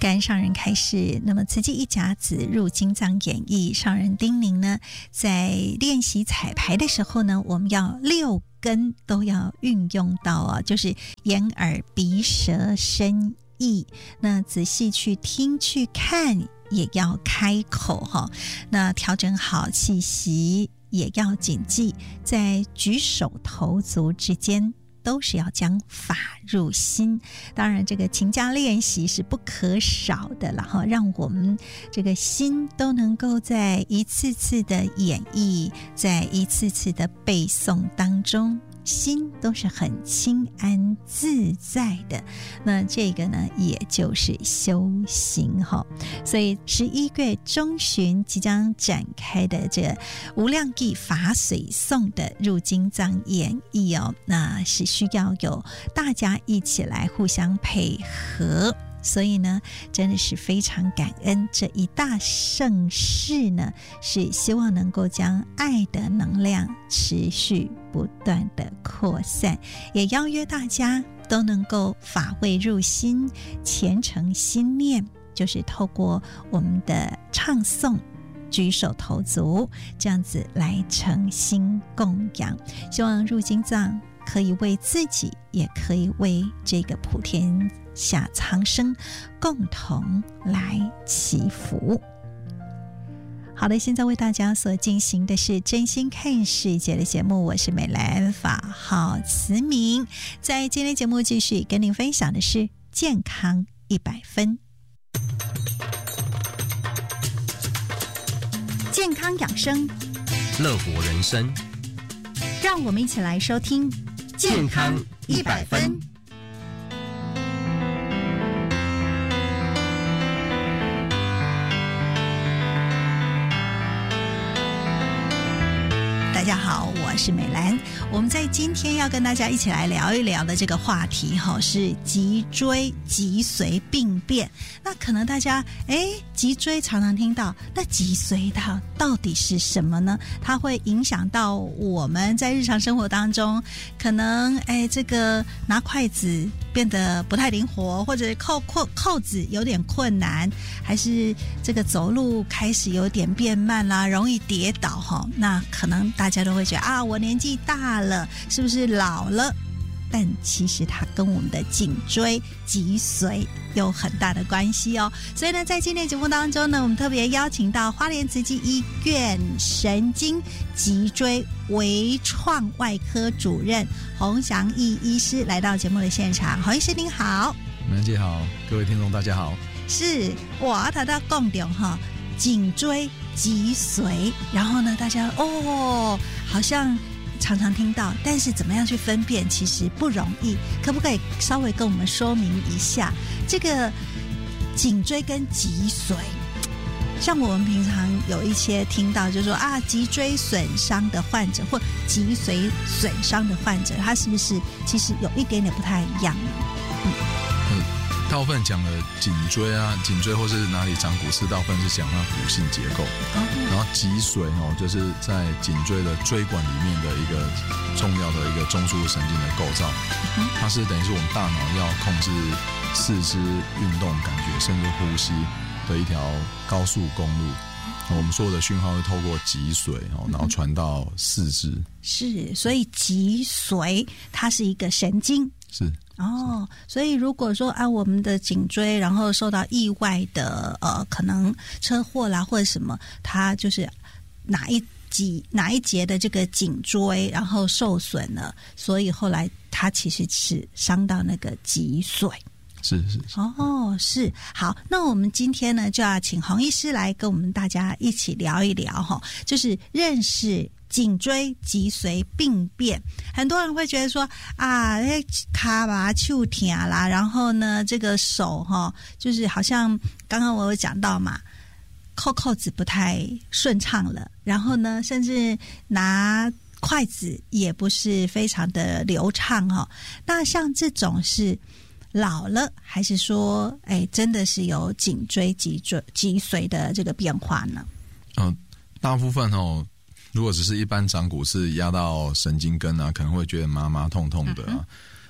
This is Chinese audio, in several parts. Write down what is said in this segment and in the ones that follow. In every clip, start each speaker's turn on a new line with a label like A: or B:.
A: 感恩上人开示。那么慈济一甲子入经藏演义，上人叮咛呢，在练习彩排的时候呢，我们要6根都要运用到啊，就是眼耳鼻舌身意，那仔细去听去看，也要开口哈。那调整好气息，也要谨记，在举手投足之间都是要将法入心。当然这个勤加练习是不可少的了哈，让我们这个心都能够在一次次的演绎，在一次次的背诵当中，心都是很清安自在的。那这个呢，也就是修行哈。所以11月中旬即将展开的这无量义法水颂的入经藏演义哦，那是需要有大家一起来互相配合。所以呢，真的是非常感恩这一大盛事呢，是希望能够将爱的能量持续不断的扩散，也邀约大家都能够法味入心，虔诚心念，就是透过我们的唱诵举手投足这样子来诚心供养。希望入经藏可以为自己，也可以为这个普天下苍生共同来祈福。好的，现在为大家所进行的是真心看世界的节目，我是美兰，法号慈明。在今天节目继续跟您分享的是健康100分，健康养生，
B: 乐活人生，
A: 让我们一起来收听健康100分。大家好，我是美兰。我们在今天要跟大家一起来聊一聊的这个话题是脊椎脊髓病变。那可能大家脊椎常常听到，那脊髓它到底是什么呢？它会影响到我们在日常生活当中，可能这个拿筷子变得不太灵活，或者扣子有点困难，还是这个走路开始有点变慢啦，容易跌倒那可能大家都会觉得我年纪大了，是不是老了？但其实它跟我们的颈椎脊髓有很大的关系哦。所以呢，在今天节目当中呢，我们特别邀请到花莲慈济医院神经脊椎微创外科主任洪祥义医师来到节目的现场。洪医师您好。
C: 美兰姐好，各位听众大家好。
A: 是哇，谈到共点颈椎脊髓，然后呢大家好像常常听到，但是怎么样去分辨其实不容易。可不可以稍微跟我们说明一下这个颈椎跟脊髓？像我们平常有一些听到就是说脊椎损伤的患者或脊髓损伤的患者，他是不是其实有一点点不太一样呢？
C: 大部分讲的颈椎颈椎或是哪里长骨刺，大部分是讲它骨性结构。然后脊髓就是在颈椎的椎管里面的一个重要的一个中枢神经的构造。它是等于是我们大脑要控制四肢运动感觉甚至呼吸的一条高速公路。我们所有的讯号会透过脊髓然后传到四肢。是，所以脊髓它是一个神经。是。所以如果说我们的颈椎然后受到意外的可能车祸啦或者什么，它就是哪一节的这个颈椎然后受损了，所以后来它其实是伤到那个脊髓。是是好，那我们今天呢就要请洪医师来跟我们大家一起聊一聊就是认识颈椎脊髓病变。很多人会觉得说卡吧手痛啦，然后呢这个手就是好像刚刚我有讲到嘛，扣子不太顺畅了，然后呢甚至拿筷子也不是非常的流畅那像这种是老了，还是说真的是有颈椎脊髓的这个变化呢？大部分如果只是一般长骨刺压到神经根可能会觉得麻麻痛痛的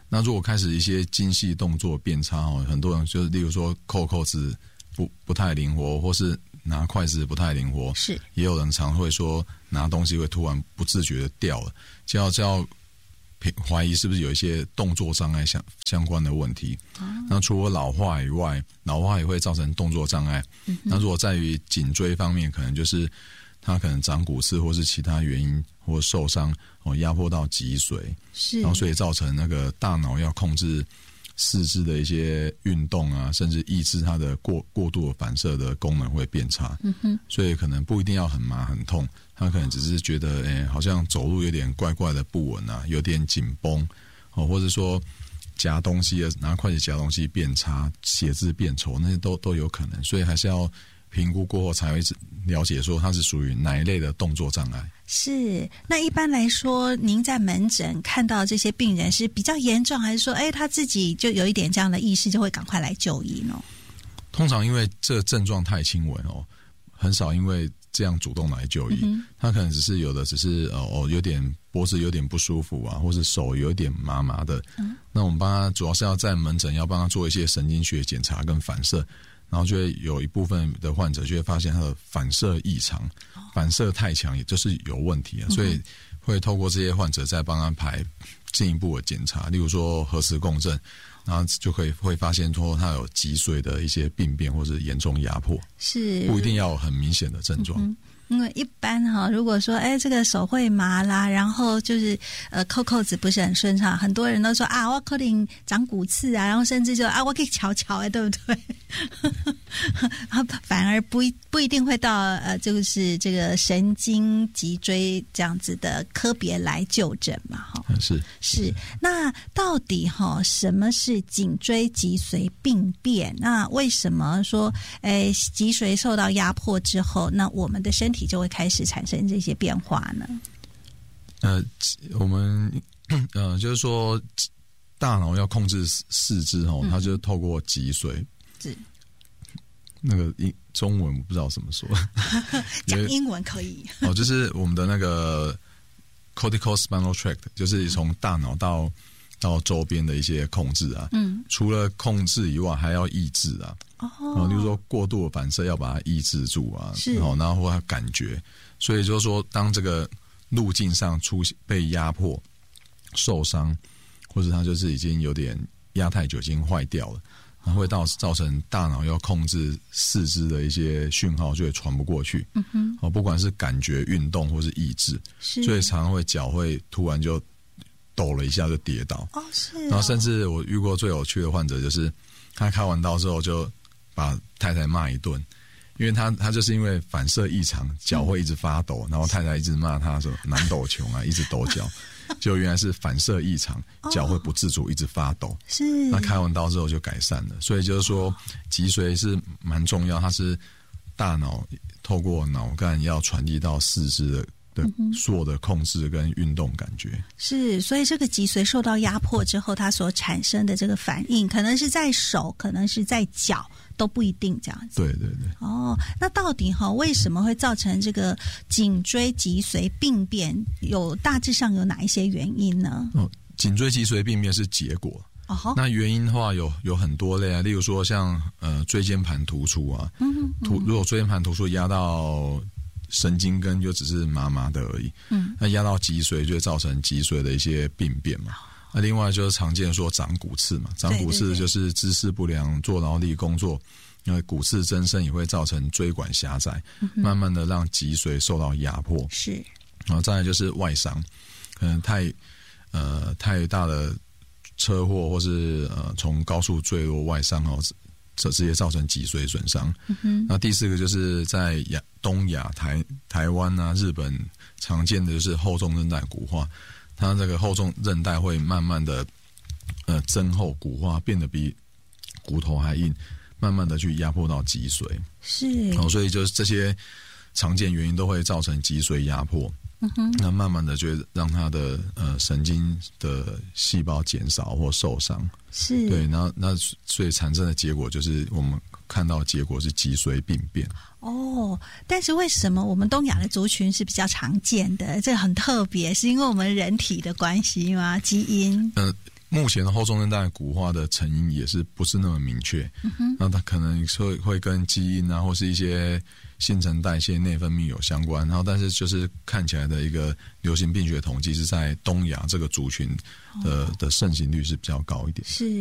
C: 那如果开始一些精细动作变差很多人就是例如说扣子不太灵活，或是拿筷子不太灵活，
A: 是
C: 也有人常会说拿东西会突然不自觉的掉了，就要怀疑是不是有一些动作障碍相关的问题。那除了老化以外，老化也会造成动作障碍。那如果在于颈椎方面，可能就是它可能长骨刺或是其他原因或受伤压迫到脊髓，
A: 是，
C: 然后所以造成那个大脑要控制四肢的一些运动啊，甚至抑制它的过度的反射的功能会变差。所以可能不一定要很麻很痛，他可能只是觉得好像走路有点怪怪的不稳啊，有点紧绷或者说夹东西拿筷子夹东西变差，写字变丑，那些都有可能。所以还是要评估过后才会了解说它是属于哪一类的动作障碍。
A: 是，那一般来说您在门诊看到这些病人是比较严重，还是说他自己就有一点这样的意识就会赶快来就医呢？
C: 通常因为这症状太轻微很少因为这样主动来就医。他可能只是有点脖子有点不舒服啊，或是手有点麻麻的。那我们帮他主要是要在门诊要帮他做一些神经学检查跟反射，然后就会有一部分的患者就会发现他的反射异常，反射太强，也就是有问题所以会透过这些患者再帮他排进一步的检查，例如说核磁共振，然后就会发现说他有脊髓的一些病变或是严重压迫，
A: 是
C: 不一定要有很明显的症状。
A: 因为一般如果说这个手会麻啦，然后就是扣子不是很顺畅，很多人都说我可能长骨刺啊，然后甚至就我可以瞧对不对？反而不一定会到就是这个神经脊椎这样子的科别来就诊嘛。是。那到底什么是颈椎脊髓病变？那为什么说脊髓受到压迫之后，那我们的身体就会开始产生这些变化呢？
C: 我们就是说大脑要控制四肢它就透过脊髓。
A: 是。
C: 那个中文我不知道怎么说，
A: 讲英文可以。
C: 就是我们的那个 cortical spinal tract， 就是从大脑到周边的一些控制啊。除了控制以外，还要抑制啊。例如说过度的反射要把它抑制住啊，然后或它感觉。所以就是说，当这个路径上被压迫、受伤，或者它就是已经有点压太久，已经坏掉了。会造成大脑要控制四肢的一些讯号就会传不过去。不管是感觉、运动或是意志，所以常常会脚会突然就抖了一下就跌倒。然后甚至我遇过最有趣的患者，就是他开完刀之后就把太太骂一顿，因为他就是因为反射异常，脚会一直发抖，然后太太一直骂他说难抖穷啊，一直抖脚。就原来是反射异常，脚会不自主一直发抖。是。那开完刀之后就改善了。所以就是说脊髓是蛮重要，它是大脑透过脑干要传递到四肢的所有的控制跟运动感觉。是。
A: 所以这个脊髓受到压迫之后，它所产生的这个反应可能是在手，可能是在脚，都不一定这样子。
C: 对。
A: 那到底为什么会造成这个颈椎脊髓病变？大致上有哪一些原因呢？
C: 颈椎脊髓病变是结果。那原因的话有很多类啊，例如说像椎间盘突出啊。如果椎间盘突出压到神经根，就只是麻麻的而已。那压到脊髓就会造成脊髓的一些病变嘛。那另外就是常见说长骨刺嘛，长骨刺就是姿势不良、做劳力工作，因为骨刺增生也会造成椎管狭窄，慢慢的让脊髓受到压迫。是。然后再来就是外伤，可能太大的车祸或是从高处坠落外伤直接造成脊髓损伤。那第四个就是在东亚台湾啊、日本常见的就是后纵韧带骨化，它这个后纵韧带会慢慢的增厚骨化，变得比骨头还硬，慢慢的去压迫到脊髓。是。所以就是这些常见原因都会造成脊髓压迫。那慢慢的就会让它的神经的细胞减少或受伤。是。对。那所以产生的结果就是我们看到的结果是脊髓病变。
A: 但是为什么我们东亚的族群是比较常见的？这很特别，是因为我们人体的关系吗？基因？
C: 目前的后中生代骨化的成因也是不是那么明确，那它可能会跟基因啊，或是一些新陈代谢、内分泌有相关。然后，但是就是看起来的一个流行病学统计是在东亚这个族群的盛行率是比较高一点。
A: 是。